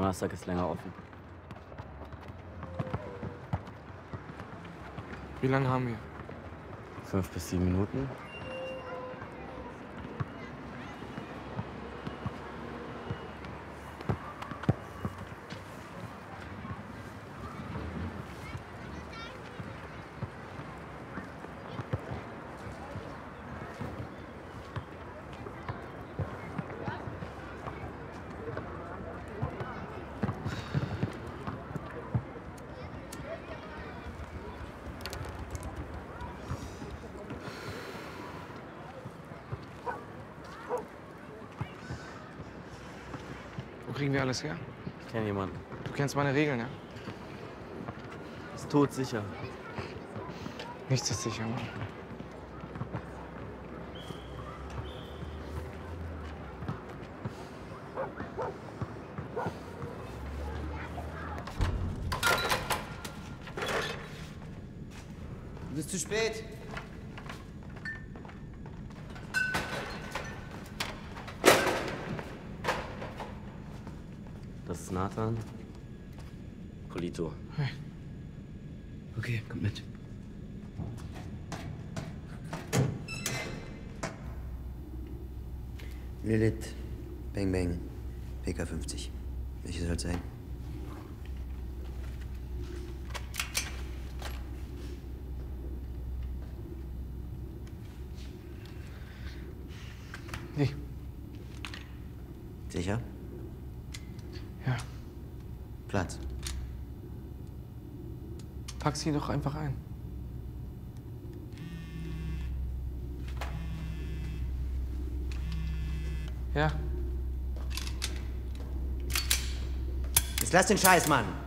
Donnerstag ist länger offen. Wie lange haben wir? 5 bis 7 Minuten. Wo kriegen wir alles her? Ich kenne jemanden. Du kennst meine Regeln, ja? Ist todsicher. Nichts ist sicher, Mann. Du bist zu spät. Das ist Nathan. Polito. Hey. Okay, kommt mit. Lilith, Bang Bang, PK50. Welche soll es sein? Nee. Sicher? Ja. Platz. Pack sie doch einfach ein. Ja. Jetzt lass den Scheiß, Mann.